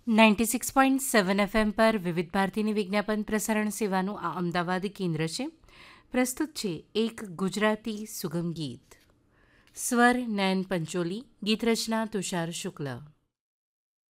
96.7 FM પર વિવિધ ભારતીની વિજ્ઞાપન પ્રસારણ સેવાનું આ અમદાવાદ કેન્દ્ર છે. પ્રસ્તુત છે એક ગુજરાતી સુગમ ગીત. સ્વર નયન પંચોલી, ગીત રચના તુષાર શુક્લ.